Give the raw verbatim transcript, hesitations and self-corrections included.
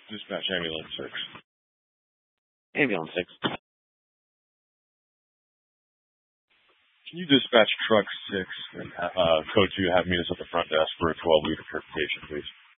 Dispatch ambulance six. Ambulance six. Can you dispatch truck six and uh, code two have meet us at the front desk for a twelve liter purification, please?